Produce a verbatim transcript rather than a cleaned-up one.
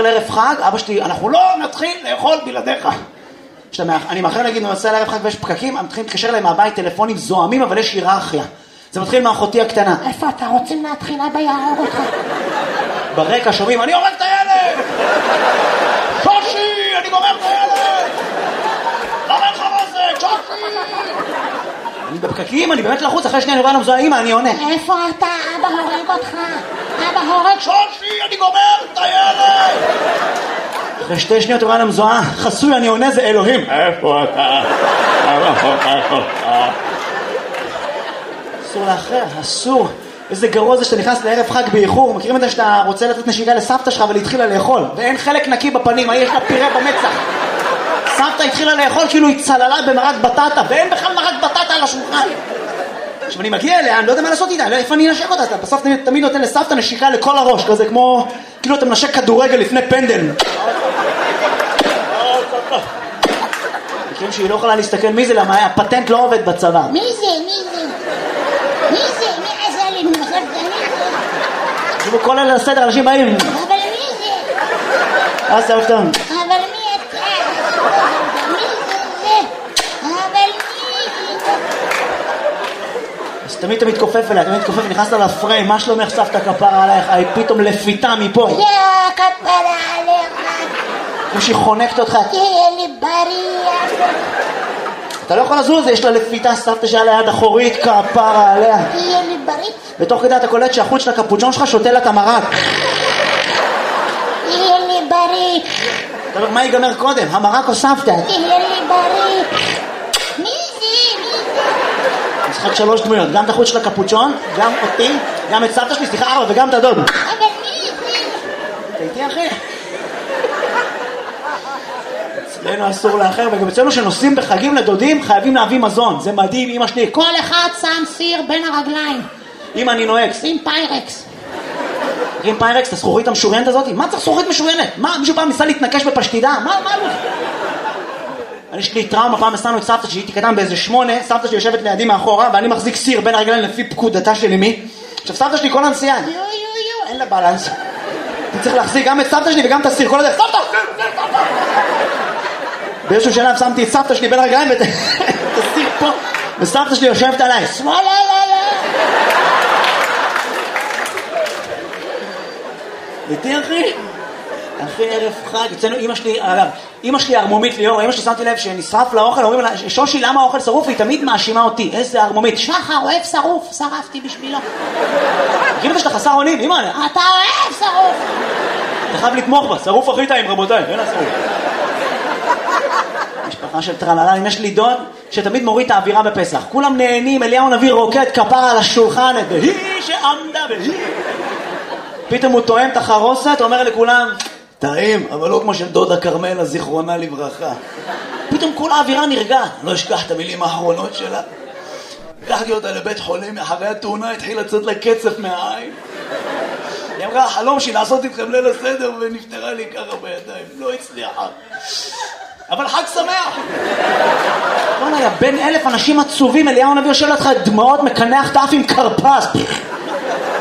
מאחר לערב חג, אבא שלי, אנחנו לא נתחיל לאכול בלעדיך. אני מאחר להגיד, הוא נוסע לערב חג ויש פקקים, הם מתחילים להתקשר להם מהבית טלפונים זוהמים, אבל יש היררכיה. זה מתחיל מאחותי הקטנה. איפה אתה רוצים להתחיל? אבא יהרוג אותך. ברקע שומעים, אני הורג את הילד! שושי, אני גומר את הילד! למה לך רזק? שושי! אני בפקקים, אני באמת לחוץ, אחרי שנייה אני רואה למזוהה, אמא, אני עונה. איפה אתה? אבא הורג אותך. אבא הורג... שושי, אני גומר את הילד! אחרי שתי שניות רואה למזוהה, חסוי, אני עונה, זה אלוהים. איפה אתה? איפה אתה? אסור לאחר, אסור. איזה גרוע זה שאתה נכנס לערב חג באיחור. מכירים את זה שאתה רוצה לתת נשיקה לסבתא שלך ולהתחילה לאכול, ואין חלק נקי בפנים, יש לה פירה במצח. סבתא התחילה לאכול כאילו היא צללה במרק בטטה, ואין בכלל מרק בטטה על השולחן. עכשיו אני מגיע אליה, אני לא יודע מה לעשות איתה, איפה אני אנשק אותה? אתה בסוף תמיד נותן לסבתא נשיקה לכל הראש, כזה כמו, כאילו אתה מנשק כדורגל לפני פנדל. מכירים שהיא לא יכולה להסתכל מי זה, למה הפטנט לא עובד בצבא. מי זה? מי זה? מי זה? מי עזה לי? מי זה? תשמעו, כל אלה לסדר, אנשים באים. אבל מי זה? אז זה אופתון. אבל מי אתה? מי זה זה? אבל מי זה? אז תמיד תמיד כופף אליה, תמיד כופף, נכנסת לפריים, מה שלומך סבתא כפרה עלייך? היא פתאום לפיתה מפה. יא כפרה עליך. כמו שהיא חונקת אותך. תהיה לי בריא. אתה לא יכול לזוז, יש לה לפיתה סבתא שהיה ליד אחורית, כפרה עליה. תהיה לי בריא. בתוך כדי אתה קולט שהחוץ של הקפוצ'ון שלך שותה לה את המרק. תהיה לי בריא. אתה אומר, מה ייגמר קודם? המרק או סבתא? תהיה לי בריא. מי זה? מי זה? משחק שלוש דמויות, גם את החוץ של הקפוצ'ון, גם אותי, גם את סבתא שלי, סליחה ארבע, וגם את הדוד. אבל מי זה? אתה איתי אחי? אצלנו אסור לאחר, וגם אצלנו שנוסעים בחגים לדודים חייבים להביא מזון. זה מדהים, אמא שלי. כל אחד שם סיר בין הרגליים. אמא, אני נוהג. שים פיירקס. עם פיירקס, את הזכורית המשוריינת הזאת? מה צריך זכורית משוריינת? מה, מישהו פעם ניסה להתנקש בפשטידה? מה, מה לא? אני יש לי טראומה, פעם הסתנו את סבתא שהייתי קטן באיזה שמונה, סבתא שלי יושבת לידי מאחורה, ואני מחזיק סיר בין הרגליים לפי פקודתה של אמי. עכשיו סבתא שלי כל הנסיעה, יו יו יו, אין לה בלנס. אני צריך להחזיק גם את סבתא שלי וגם את הסיר, כל הדרך, סבתא! באיזשהו שלב שמתי את סבתא שלי בין הרגליים ואת הסיר פה, וסבתא שלי יושבת עליי, שמאלה, לא, לא. איתי אחי? אחי ערב חג, אצלנו אמא שלי, אגב, אמא שלי ארמומית ליאור, אמא שלי שמתי לב שנשרף לאוכל, אומרים לה, שושי למה האוכל שרוף? היא תמיד מאשימה אותי, איזה ארמומית. שחר אוהב שרוף, שרפתי בשבילו. כאילו שאתה חסר אונים, אמא. אתה אוהב שרוף. אתה חייב לתמוך בה, שרוף אחי טעים רבותיי, אין השרוף. משפחה של טרללה, אם יש לי דוד שתמיד מוריד את האווירה בפסח, כולם נהנים, אליהו נביא רוקד כפרה על השולחן, והיא שעמדה והיא. פתאום הוא טועם את החרוסת, אומר לכולם, טעים, אבל לא כמו של דודה קרמלה, זיכרונה לברכה. פתאום כל האווירה נרגעת, לא אשכח את המילים האחרונות שלה. לקחתי אותה לבית חולים, אחרי התאונה התחיל לצאת לה קצף מהעין. היא אמרה, החלום שהיא לעשות איתכם ליל הסדר, ונפטרה לי ככה בידיים, לא הצליחה. אבל חג שמח. בוא'נה, יא בן אלף אנשים עצובים, אליהו נביא יושב לך דמעות, מקנח תף עם קרפס.